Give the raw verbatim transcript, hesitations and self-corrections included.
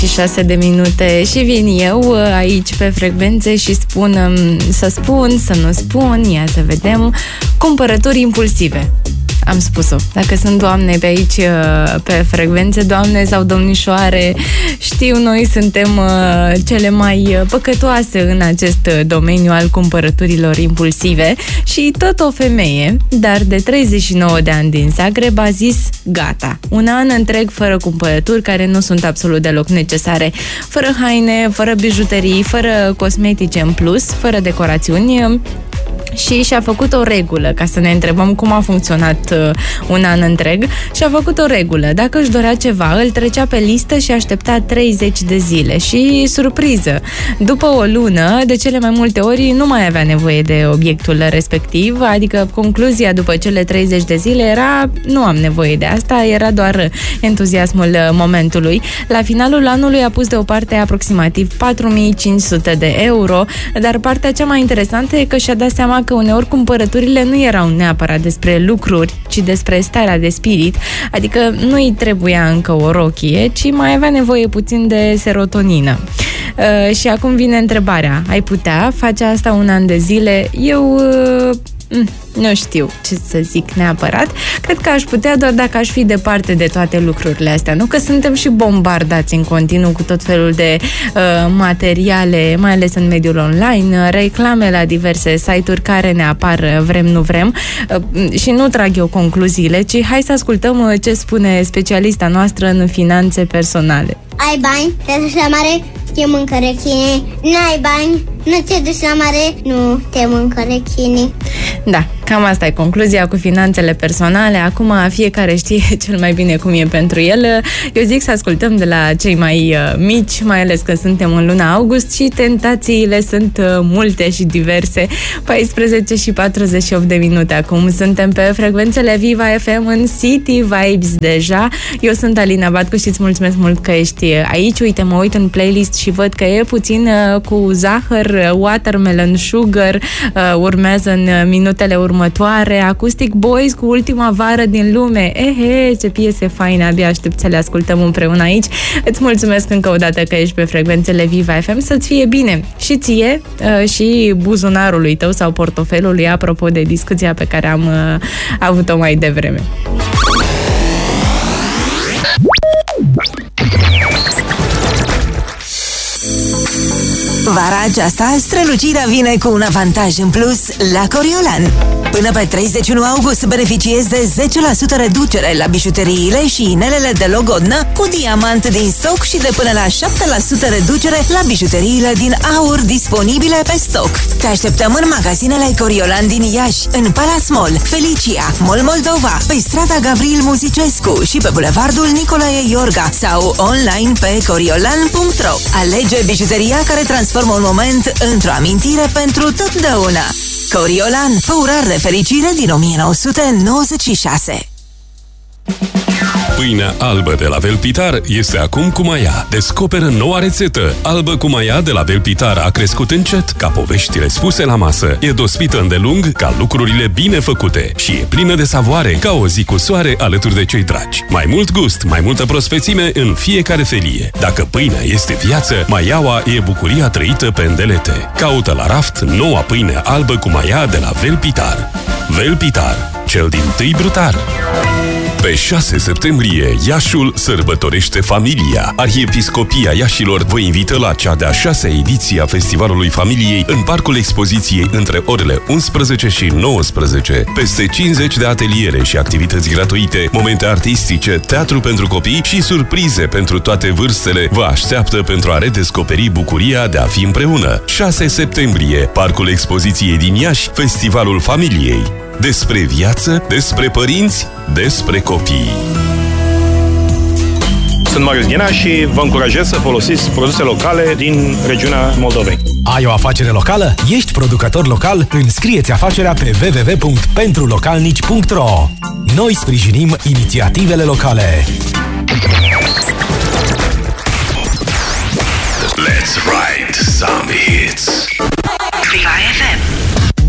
și șase de minute și vin eu aici pe frecvențe și spun să spun, să nu spun, ia să vedem, cumpărături impulsive. Am spus-o. Dacă sunt doamne pe aici, pe frecvențe, doamne sau domnișoare, știu, noi suntem cele mai păcătoase în acest domeniu al cumpărăturilor impulsive și tot o femeie, dar de treizeci și nouă de ani din Zagreb, a zis gata. Un an întreg fără cumpărături care nu sunt absolut deloc necesare, fără haine, fără bijuterii, fără cosmetice în plus, fără decorațiuni. Și și-a făcut o regulă, ca să ne întrebăm cum a funcționat uh, un an întreg, și-a făcut o regulă. Dacă își dorea ceva, îl trecea pe listă și aștepta treizeci de zile. Și, surpriză, după o lună, de cele mai multe ori, nu mai avea nevoie de obiectul respectiv, adică concluzia după cele treizeci de zile era, nu am nevoie de asta, era doar entuziasmul momentului. La finalul anului a pus deoparte aproximativ patru mii cinci sute de euro, dar partea cea mai interesantă e că și-a dat seama că uneori cumpărăturile nu erau neapărat despre lucruri, ci despre starea de spirit, adică nu îi trebuia încă o rochie, ci mai avea nevoie puțin de serotonină. Uh, și acum vine întrebarea, ai putea face asta un an de zile? Eu... Uh, nu știu ce să zic neapărat. Cred că aș putea doar dacă aș fi departe de toate lucrurile astea. Nu că suntem și bombardați în continuu cu tot felul de uh, materiale, mai ales în mediul online, reclame la diverse site-uri care ne apar vrem, nu vrem. Uh, și nu trag eu concluziile, ci hai să ascultăm ce spune specialista noastră în finanțe personale. Ai bani, te duci la mare, te mâncă rechinii. N-ai bani, nu te duci la mare, nu te mâncă rechinii. Da, cam asta e concluzia cu finanțele personale. Acum fiecare știe cel mai bine cum e pentru el. Eu zic să ascultăm de la cei mai mici, mai ales că suntem în luna august și tentațiile sunt multe și diverse. paisprezece și patruzeci și opt de minute acum. Suntem pe frecvențele Viva F M în City Vibes deja. Eu sunt Alina Batcu și îți mulțumesc mult că ești aici. Uite, mă uit în playlist și văd că e puțin cu zahăr, Watermelon Sugar, urmează în minutele următoare, Acoustic Boys cu Ultima vară din lume. Ehe, ce piese faine, abia aștept să le ascultăm împreună aici. Îți mulțumesc încă o dată că ești pe frecvențele Viva F M, să-ți fie bine și ție și buzunarului tău sau portofelului, apropo de discuția pe care am avut-o mai devreme. Vara aceasta, strălucirea vine cu un avantaj în plus la Coriolan. Până pe treizeci și unu august beneficiezi de zece la sută reducere la bijuteriile și inelele de logodnă cu diamant din stoc și de până la șapte la sută reducere la bijuteriile din aur disponibile pe stoc. Te așteptăm în magazinele Coriolan din Iași, în Palace Mall, Felicia, Mall Moldova, pe strada Gavril Muzicescu și pe bulevardul Nicolae Iorga sau online pe coriolan punct ro. Alege bijuteria care transformă un moment într-o amintire pentru totdeauna. Coriolan, fă urări de fericire din o mie nouă sute nouăzeci și șase. Pâinea albă de la Velpitar este acum cu maia. Descoperă noua rețetă. Albă cu maia de la Velpitar a crescut încet ca poveștile spuse la masă. E dospită îndelung ca lucrurile bine făcute și e plină de savoare ca o zi cu soare alături de cei dragi. Mai mult gust, mai multă prospețime în fiecare felie. Dacă pâinea este viață, maiaua e bucuria trăită pe îndelete. Caută la raft noua pâine albă cu maia de la Velpitar. Velpitar, cel dintâi brutar. Pe șase septembrie, Iașul sărbătorește familia. Arhiepiscopia Iașilor vă invită la cea de-a șasea ediție a Festivalului Familiei în Parcul Expoziției între orele unsprezece și nouăsprezece. Peste cincizeci de ateliere și activități gratuite, momente artistice, teatru pentru copii și surprize pentru toate vârstele vă așteaptă pentru a redescoperi bucuria de a fi împreună. șase septembrie, Parcul Expoziției din Iași, Festivalul Familiei. Despre viață, despre părinți, despre copii. Sunt Marius Ghena și vă încurajez să folosiți produse locale din regiunea Moldovei. Ai o afacere locală? Ești producător local? Înscrie-ți afacerea pe w w w punct pentru localnici punct ro. Noi sprijinim inițiativele locale. Let's write some hits.